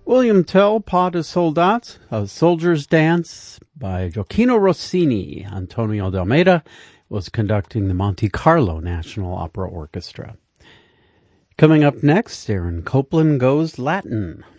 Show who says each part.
Speaker 1: William Tell, Pas de Soldats, A Soldier's Dance by Gioacchino Rossini. Antonio de Almeida was conducting the Monte Carlo National Opera Orchestra. Coming up next, Aaron Copland Goes Latin.